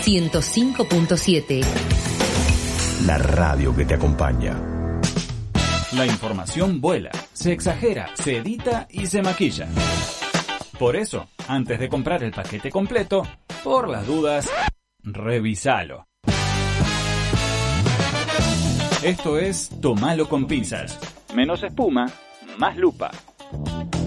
105.7. La radio que te acompaña. La información vuela, se exagera, se edita y se maquilla. Por eso, antes de comprar el paquete completo, por las dudas, revisalo. Esto es Tomalo con pinzas. Menos espuma, más lupa.